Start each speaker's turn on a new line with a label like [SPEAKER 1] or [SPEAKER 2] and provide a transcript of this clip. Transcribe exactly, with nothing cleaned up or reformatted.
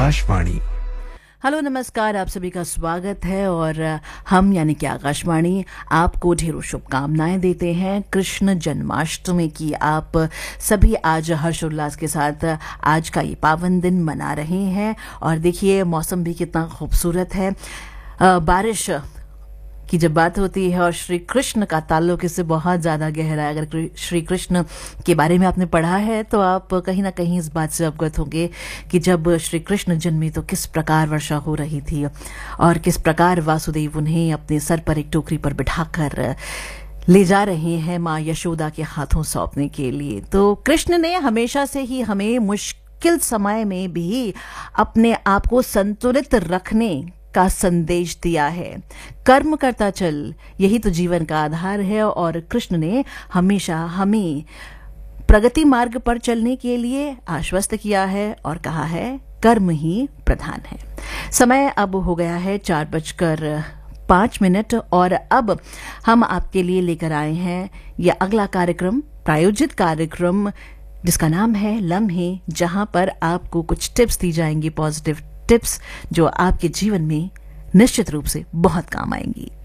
[SPEAKER 1] Akashvani.
[SPEAKER 2] Hello नमस्कार, आप सभी का स्वागत है और हम यानी कि आकाशवाणी आपको ढेरों शुभकामनाएं देते हैं कृष्ण जन्माष्टमी की। आप सभी आज हर्षोल्लास के साथ आज का ये पावन दिन मना रहे हैं और देखिए मौसम भी कितना खूबसूरत है। बारिश की जब बात होती है और श्री कृष्ण का ताल्लुक इससे बहुत ज़्यादा गहरा है। अगर श्री कृष्ण के बारे में आपने पढ़ा है तो आप कहीं ना कहीं इस बात से अवगत होंगे कि जब श्री कृष्ण जन्मे तो किस प्रकार वर्षा हो रही थी और किस प्रकार वासुदेव उन्हें अपने सर पर एक टोकरी पर बिठाकर ले जा रहे हैं माँ यशोदा के हाथों सौंपने के लिए। तो कृष्ण ने हमेशा से ही हमें मुश्किल समय में भी अपने आप को संतुलित रखने का संदेश दिया है। कर्म करता चल, यही तो जीवन का आधार है और कृष्ण ने हमेशा हमें प्रगति मार्ग पर चलने के लिए आश्वस्त किया है और कहा है कर्म ही प्रधान है। समय अब हो गया है चार बजकर पांच मिनट और अब हम आपके लिए लेकर आए हैं यह अगला कार्यक्रम, प्रायोजित कार्यक्रम जिसका नाम है लम्हे, जहां पर आपको कुछ टिप्स दी जाएंगी, पॉजिटिव टिप्स जो आपके जीवन में निश्चित रूप से बहुत काम आएंगी।